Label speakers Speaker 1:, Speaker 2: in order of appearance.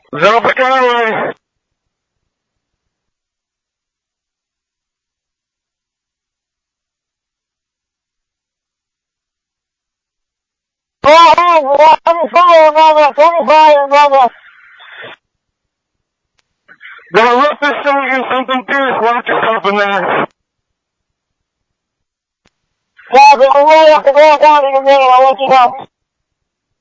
Speaker 1: ظابط الاول. Now let this song and something serious lock yourself in there. Yeah, but I'm really have to go down in a minute. I'll let you know.